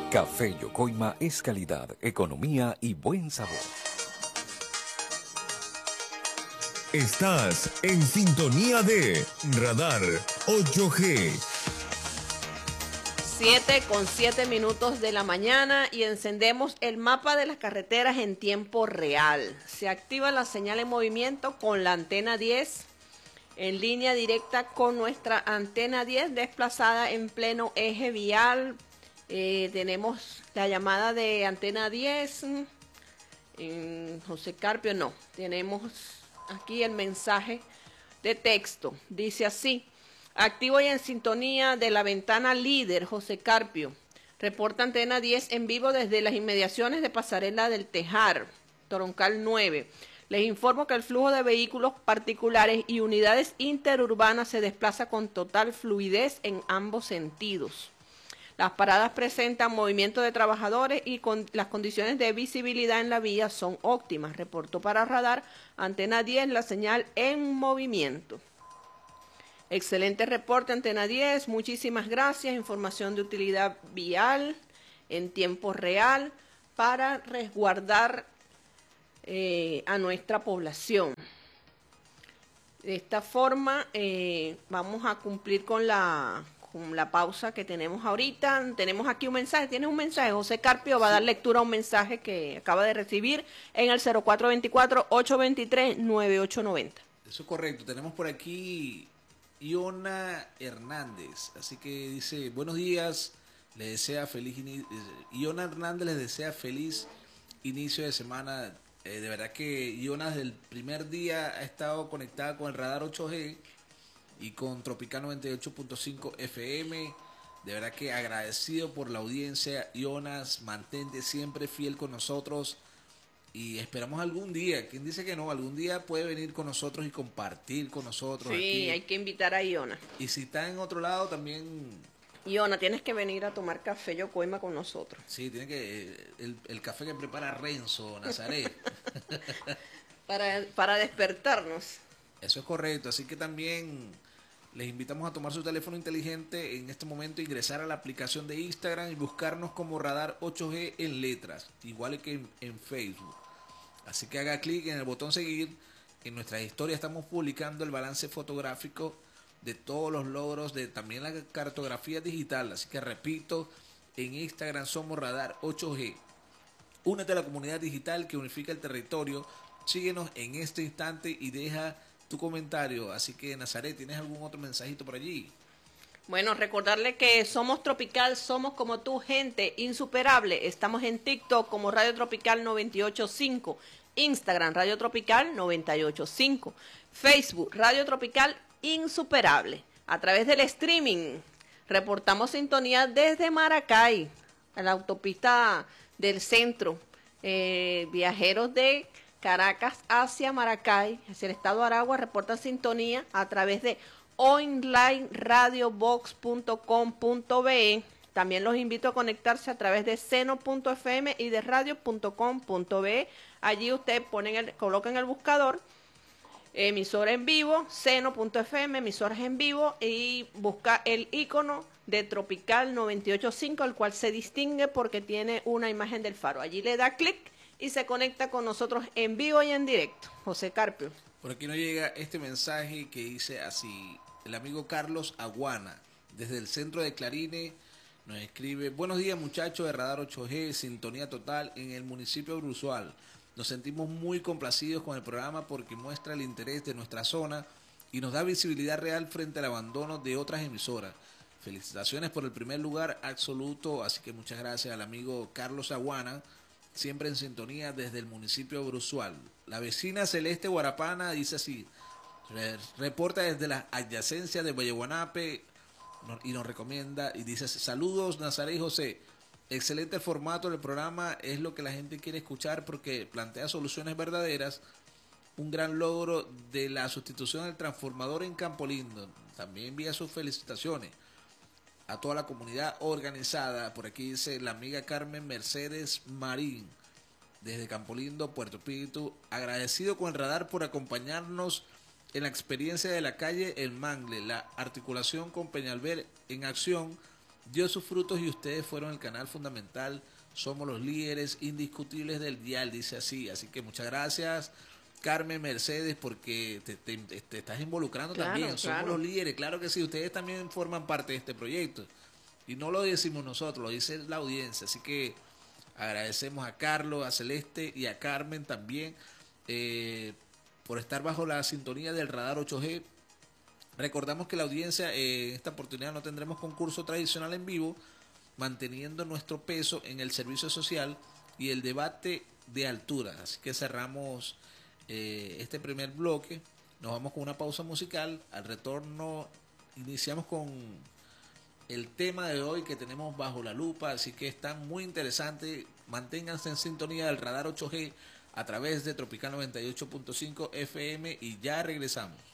Café Yocoima es calidad, economía y buen sabor. Estás en sintonía de Radar 8G. 7:07 de la mañana y encendemos el mapa de las carreteras en tiempo real. Se activa la señal en movimiento con la antena 10 en línea directa con nuestra antena 10 desplazada en pleno eje vial. Tenemos la llamada de antena 10. José Carpio, no. Tenemos aquí el mensaje de texto. Dice así: activo y en sintonía de la ventana líder, José Carpio. Reporta antena 10 en vivo desde las inmediaciones de Pasarela del Tejar, Toroncal 9. Les informo que el flujo de vehículos particulares y unidades interurbanas se desplaza con total fluidez en ambos sentidos. Las paradas presentan movimiento de trabajadores y las condiciones de visibilidad en la vía son óptimas. Reportó para Radar antena 10 la señal en movimiento. Excelente reporte, antena 10. Muchísimas gracias. Información de utilidad vial en tiempo real para resguardar a nuestra población. De esta forma vamos a cumplir con la pausa que tenemos ahorita. Tenemos aquí un mensaje. ¿Tienes un mensaje? José Carpio va a dar lectura a un mensaje que acaba de recibir en el 0424-823-9890. Eso es correcto. Tenemos por aquí Iona Hernández. Así que dice, buenos días. Le desea feliz Iona Hernández les desea feliz inicio de semana. De verdad que Iona desde el primer día ha estado conectada con el Radar 8G y con Tropical 98.5 FM. De verdad que agradecido por la audiencia. Ionas, mantente siempre fiel con nosotros y esperamos algún día, quien dice que no, algún día puede venir con nosotros y compartir con nosotros. Sí, aquí. hay que invitar a Iona. Y si está en otro lado también... Iona, tienes que venir a tomar café Yocoima con nosotros. Sí, tiene que el café que prepara Renzo Nazaret. para despertarnos. Eso es correcto, así que también les invitamos a tomar su teléfono inteligente en este momento, ingresar a la aplicación de Instagram y buscarnos como Radar 8G en letras, igual que en Facebook. Así que haga clic en el botón seguir. En nuestras historias estamos publicando el balance fotográfico de todos los logros, de también la cartografía digital. Así que repito, en Instagram somos Radar 8G. Únete a la comunidad digital que unifica el territorio. Síguenos en este instante y deja tu comentario. Así que, Nazaret, ¿tienes algún otro mensajito por allí? Bueno, recordarle que somos Tropical, somos como tú, gente insuperable. Estamos en TikTok como Radio Tropical 985, Instagram Radio Tropical 985, Facebook Radio Tropical Insuperable. A través del streaming reportamos sintonía desde Maracay, a la autopista del centro. Viajeros de Caracas hacia Maracay, hacia el estado de Aragua, reportan sintonía a través de onlineradiobox.com.be. También los invito a conectarse a través de seno.fm y de radio.com.be. Allí usted coloca en el buscador emisora en vivo, seno.fm, emisoras en vivo, y busca el icono de Tropical 985, el cual se distingue porque tiene una imagen del faro. Allí le da clic y se conecta con nosotros en vivo y en directo. José Carpio. Por aquí nos llega este mensaje que dice así: el amigo Carlos Aguana, desde el centro de Clarine, nos escribe: buenos días muchachos de Radar 8G, sintonía total en el municipio de Brusual. Nos sentimos muy complacidos con el programa porque muestra el interés de nuestra zona y nos da visibilidad real frente al abandono de otras emisoras. Felicitaciones por el primer lugar absoluto, así que muchas gracias al amigo Carlos Aguana, siempre en sintonía desde el municipio de Brusual. La vecina Celeste Guarapana dice así: reporta desde las adyacencias de Valleguanape y nos recomienda y dice: saludos Nazaret y José, excelente el formato del programa, es lo que la gente quiere escuchar porque plantea soluciones verdaderas, un gran logro de la sustitución del transformador en Campo Lindo. También envía sus felicitaciones a toda la comunidad organizada. Por aquí dice la amiga Carmen Mercedes Marín, desde Campo Lindo, Puerto Espíritu, agradecido con el Radar por acompañarnos en la experiencia de la calle El Mangle, la articulación con Peñalver en acción dio sus frutos y ustedes fueron el canal fundamental. Somos los líderes indiscutibles del dial, dice así. Así que muchas gracias, Carmen Mercedes, porque te estás involucrando también. Somos los líderes, claro que sí. Ustedes también forman parte de este proyecto. Y no lo decimos nosotros, lo dice la audiencia. Así que agradecemos a Carlos, a Celeste y a Carmen también por estar bajo la sintonía del Radar 8G. Recordamos que la audiencia, en esta oportunidad no tendremos concurso tradicional en vivo, manteniendo nuestro peso en el servicio social y el debate de altura. Así que cerramos este primer bloque, nos vamos con una pausa musical. Al retorno iniciamos con el tema de hoy que tenemos bajo la lupa, así que está muy interesante. Manténganse en sintonía del Radar 8G a través de Tropical 98.5 FM y ya regresamos.